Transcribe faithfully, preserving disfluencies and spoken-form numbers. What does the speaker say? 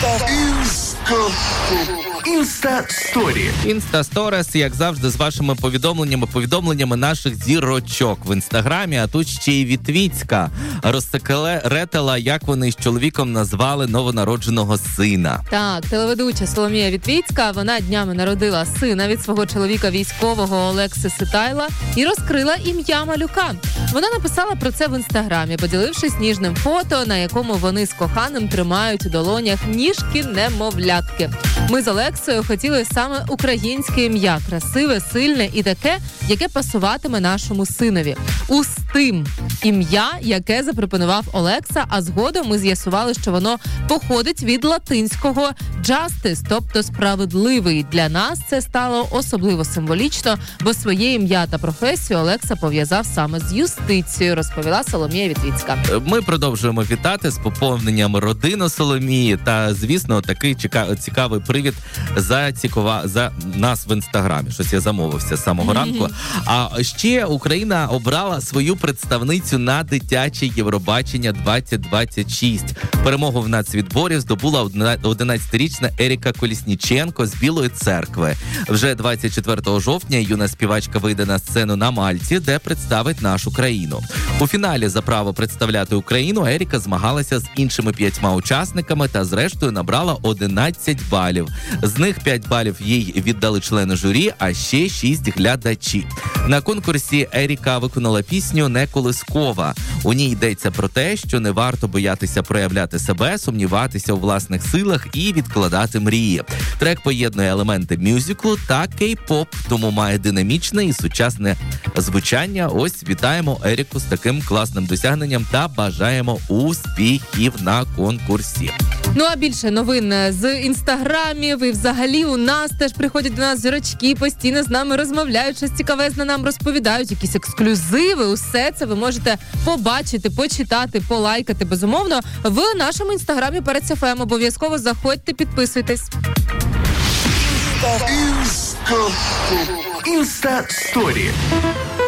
Інста-сторі. Інста-сторіс, як завжди, з вашими повідомленнями, повідомленнями наших зірочок в інстаграмі, а тут ще й Вітвіцька розсекретила, як вони з чоловіком назвали новонародженого сина. Так, телеведуча Соломія Вітвіцька, вона днями народила сина від свого чоловіка військового Олекси Ситайла і розкрила ім'я малюка. Вона написала про це в інстаграмі, поділившись ніжним фото, на якому вони з коханим тримають у долонях ніжки немовлятки. Ми з Олексою хотіли саме українське ім'я, красиве, сильне і таке, яке пасуватиме нашому синові. Устим – ім'я, яке запропонував Олекса, а згодом ми з'ясували, що воно походить від латинського «justice», тобто «справедливий». Для нас це стало особливо символічно, бо своє ім'я та професію Олекса пов'язав саме з юстицією, розповіла Соломія Вітвіцька. Ми продовжуємо вітати з поповненням родину Соломії та, звісно, такий цікавий привід за, цікава, за нас в інстаграмі. Щось я замовився з самого mm-hmm. ранку. А ще Україна обрала свою представницю на дитяче Євробачення двадцять двадцять шість. Перемогу в нацвідборі здобула одинадцятирічна Еріка Колісніченко з Білої Церкви. Вже двадцять четвертого жовтня юна співачка вийде на сцену на Мальті, де представить нашу країну. У фіналі за право представляти Україну Еріка змагалася з іншими п'ятьма учасниками та зрештою набрала одинадцять балів. З них п'ять балів їй віддали члени журі, а ще шість глядачі. На конкурсі Еріка виконала пісню «Не колискова». У ній йдеться про те, що не варто боятися проявляти себе, сумніватися у власних силах і відкладати мрії. Трек поєднує елементи мюзиклу та кей-поп, тому має динамічне і сучасне звучання. Ось вітаємо Еріку з таким класним досягненням та бажаємо успіхів на конкурсі. Ну а більше новин з інстаграмів і взагалі у нас теж приходять до нас зірочки, постійно з нами розмовляють, щось цікавезне нам розповідають, якісь ексклюзиви. Усе це ви можете побачити, почитати, полайкати, безумовно, в нашому інстаграмі Перець еф ем. Обов'язково заходьте, підписуйтесь. Інста-сторі.